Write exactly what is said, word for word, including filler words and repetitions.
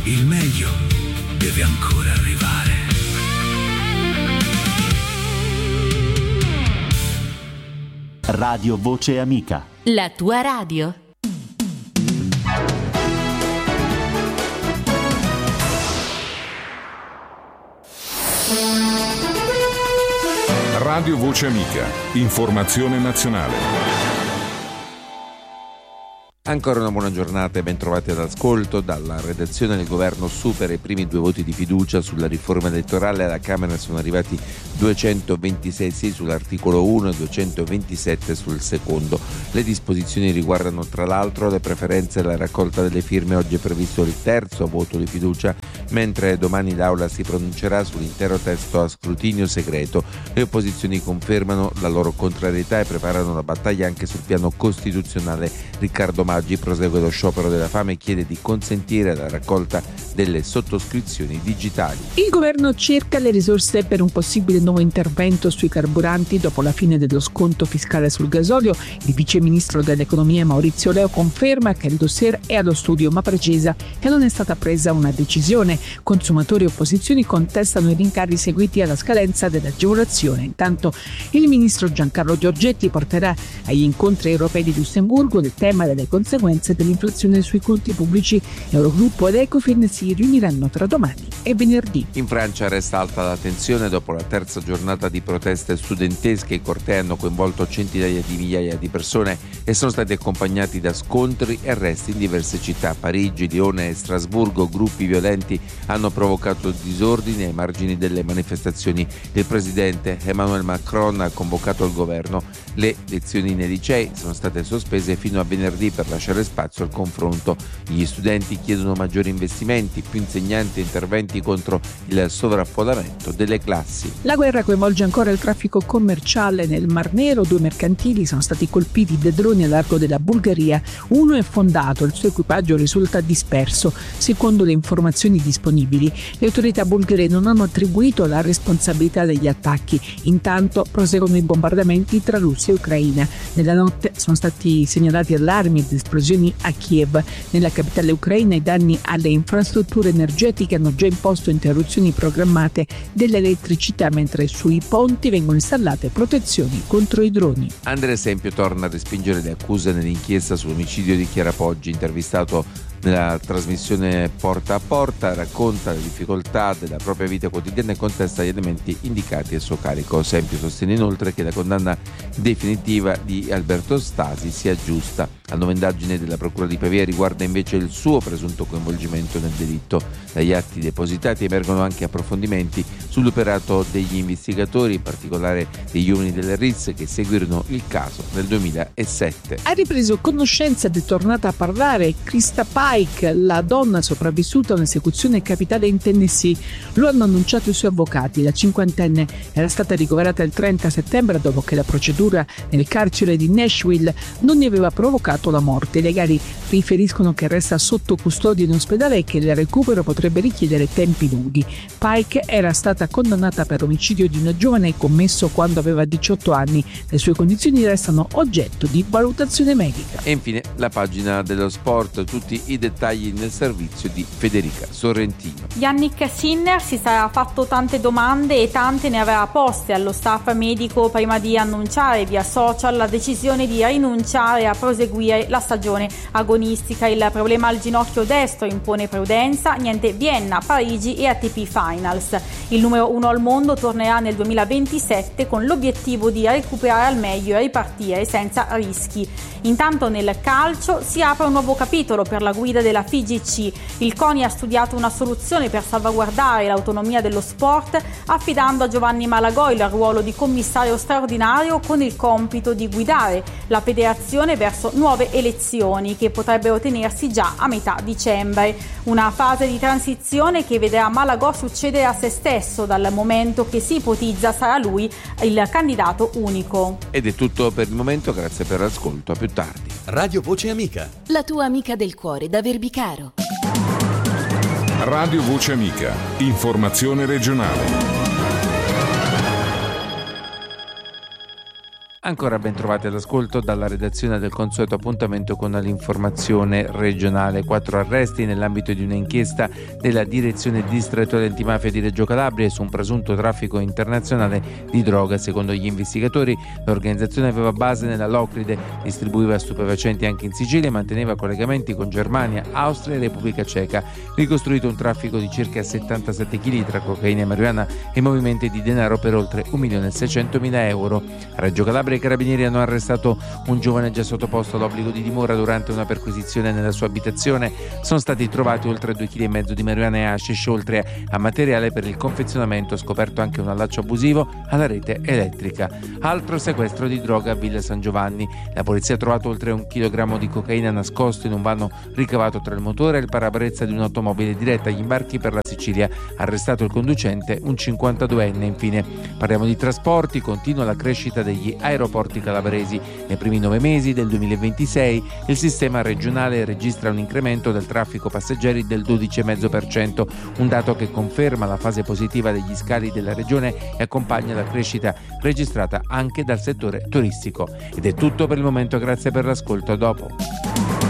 il meglio deve ancora arrivare. Radio Voce Amica. La tua radio. Radio Voce Amica. Informazione nazionale. Ancora una buona giornata e ben trovati all'ascolto. Dalla redazione del governo supera i primi due voti di fiducia sulla riforma elettorale. Alla Camera sono arrivati duecentoventisei sì sull'articolo uno e duecentoventisette sul secondo. Le disposizioni riguardano tra l'altro le preferenze e la raccolta delle firme. Oggi è previsto il terzo voto di fiducia, mentre domani l'Aula si pronuncerà sull'intero testo a scrutinio segreto. Le opposizioni confermano la loro contrarietà e preparano la battaglia anche sul piano costituzionale. Riccardo Maggi prosegue lo sciopero della fame e chiede di consentire la raccolta delle sottoscrizioni digitali. Il governo cerca le risorse per un possibile nuovo intervento sui carburanti dopo la fine dello sconto fiscale sul gasolio. Il vice ministro dell'economia Maurizio Leo conferma che il dossier è allo studio, ma precisa che non è stata presa una decisione. Consumatori e opposizioni contestano i rincari seguiti alla scadenza dell'agevolazione. Intanto il ministro Giancarlo Giorgetti porterà agli incontri europei di Lussemburgo il tema delle conseguenze dell'inflazione sui conti pubblici. Eurogruppo ed Ecofin si riuniranno tra domani e venerdì. In Francia resta alta la tensione dopo la terza giornata di proteste studentesche. I cortei hanno coinvolto centinaia di migliaia di persone e sono stati accompagnati da scontri e arresti in diverse città. Parigi, Lione e Strasburgo gruppi violenti hanno provocato disordini ai margini delle manifestazioni. Il presidente Emmanuel Macron ha convocato il governo. Le lezioni nei licei sono state sospese fino a venerdì per lasciare spazio al confronto. Gli studenti chiedono maggiori investimenti, più insegnanti e interventi contro il sovraffollamento delle classi. La guerra coinvolge ancora il traffico commerciale nel Mar Nero. Due mercantili sono stati colpiti da droni a largo della Bulgaria. Uno è fondato, il suo equipaggio risulta disperso. Secondo le informazioni disponibili, le autorità bulgare non hanno attribuito la responsabilità degli attacchi. Intanto proseguono i bombardamenti tra Russia e Ucraina. Nella notte sono stati segnalati allarmi ed esplosioni a Kiev. Nella capitale ucraina i danni alle infrastrutture energetiche hanno già imposto interruzioni programmate dell'elettricità, mentre sui ponti vengono installate protezioni contro i droni. Andrea Esempio torna a respingere le accuse nell'inchiesta sull'omicidio di Chiara Poggi. Intervistato nella trasmissione Porta a Porta, racconta le difficoltà della propria vita quotidiana e contesta gli elementi indicati a suo carico. Esempio sostiene inoltre che la condanna definitiva di Alberto Stasi sia giusta. La nuova indagine della Procura di Pavia riguarda invece il suo presunto coinvolgimento nel delitto. Dagli atti depositati emergono anche approfondimenti sull'operato degli investigatori, in particolare degli uomini delle R I S che seguirono il caso nel duemilasette. Ha ripreso conoscenza ed è tornata a parlare Krista Pike, la donna sopravvissuta a un'esecuzione capitale in Tennessee. Lo hanno annunciato i suoi avvocati. La cinquantenne era stata ricoverata il trenta settembre dopo che la procedura nel carcere di Nashville non ne aveva provocato la morte. I legali riferiscono che resta sotto custodia in ospedale e che il recupero potrebbe richiedere tempi lunghi. Pike era stata condannata per omicidio di una giovane commesso quando aveva diciotto anni. Le sue condizioni restano oggetto di valutazione medica. E infine la pagina dello sport, tutti i dettagli nel servizio di Federica Sorrentino. Yannick Sinner si sarà fatto tante domande e tante ne avrà poste allo staff medico prima di annunciare via social la decisione di rinunciare a proseguire la stagione agonistica. Il problema al ginocchio destro impone prudenza, niente Vienna, Parigi e A T P Finals. Il numero uno al mondo tornerà nel duemilaventisette con l'obiettivo di recuperare al meglio e ripartire senza rischi. Intanto nel calcio si apre un nuovo capitolo per la guida della F I G C. Il CONI ha studiato una soluzione per salvaguardare l'autonomia dello sport, affidando a Giovanni Malagò il ruolo di commissario straordinario con il compito di guidare la federazione verso nuove elezioni che potrebbero tenersi già a metà dicembre. Una fase di transizione che vedrà Malagò succedere a se stesso, dal momento che si ipotizza sarà lui il candidato unico. Ed è tutto per il momento, grazie per l'ascolto, a più tardi. Radio Voce Amica. La tua amica del cuore da Verbicaro. Radio Voce Amica. Informazione regionale. Ancora ben trovati all'ascolto dalla redazione del consueto appuntamento con l'informazione regionale. Quattro arresti nell'ambito di un'inchiesta della Direzione Distrettuale Antimafia di Reggio Calabria su un presunto traffico internazionale di droga. Secondo gli investigatori, l'organizzazione aveva base nella Locride, distribuiva stupefacenti anche in Sicilia e manteneva collegamenti con Germania, Austria e Repubblica Ceca. Ricostruito un traffico di circa settantasette chili tra cocaina e marijuana e movimenti di denaro per oltre un milione seicentomila euro. A Reggio Calabria i carabinieri hanno arrestato un giovane già sottoposto all'obbligo di dimora durante una perquisizione nella sua abitazione. Sono stati trovati oltre due chili e mezzo di marijuana e hashish, oltre a materiale per il confezionamento, scoperto anche un allaccio abusivo alla rete elettrica. Altro sequestro di droga a Villa San Giovanni. La polizia ha trovato oltre un chilogrammo di cocaina nascosto in un vano ricavato tra il motore e il parabrezza di un'automobile diretta agli imbarchi per la Sicilia. Arrestato il conducente, un cinquantaduenne. Infine parliamo di trasporti. Continua la crescita degli aeroporti aeroporti calabresi. Nei primi nove mesi del duemilaventisei il sistema regionale registra un incremento del traffico passeggeri del dodici virgola cinque per cento, un dato che conferma la fase positiva degli scali della regione e accompagna la crescita registrata anche dal settore turistico. Ed è tutto per il momento, grazie per l'ascolto, a dopo.